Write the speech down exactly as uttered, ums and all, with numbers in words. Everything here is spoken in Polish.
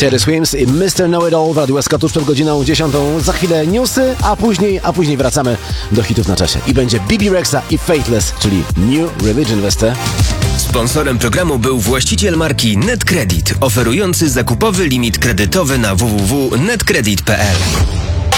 Teddy Swims i mister Know It All w Radiu S K tuż przed godziną dziesiątą. Za chwilę newsy, a później, a później wracamy do hitów na czasie. I będzie B B Rexa i Faithless, czyli New Religion w S T. Sponsorem programu był właściciel marki NetCredit, oferujący zakupowy limit kredytowy na w w w kropka netcredit kropka p l.